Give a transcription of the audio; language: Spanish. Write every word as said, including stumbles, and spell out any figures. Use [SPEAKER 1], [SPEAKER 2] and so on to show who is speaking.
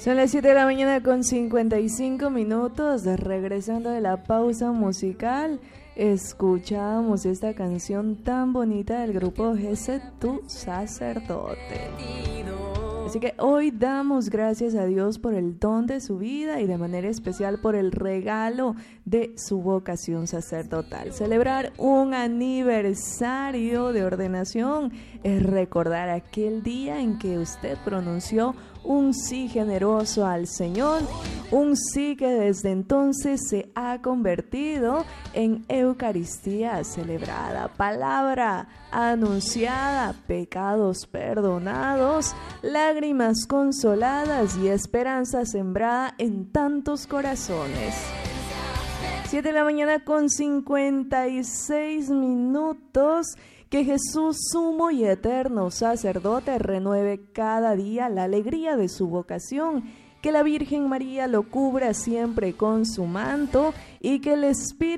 [SPEAKER 1] Son las siete de la mañana con cincuenta y cinco minutos, regresando de la pausa musical, escuchamos esta canción tan bonita del grupo Gesed, Tu Sacerdote. Así que hoy damos gracias a Dios por el don de su vida y de manera especial por el regalo de su vocación sacerdotal. Celebrar un aniversario de ordenación es recordar aquel día en que usted pronunció un sí generoso al Señor, un sí que desde entonces se ha convertido en Eucaristía celebrada, palabra anunciada, pecados perdonados, lágrimas consoladas y esperanza sembrada en tantos corazones. siete de la mañana con cincuenta y seis minutos. Que Jesús, sumo y eterno sacerdote, renueve cada día la alegría de su vocación, que la Virgen María lo cubra siempre con su manto y que el Espíritu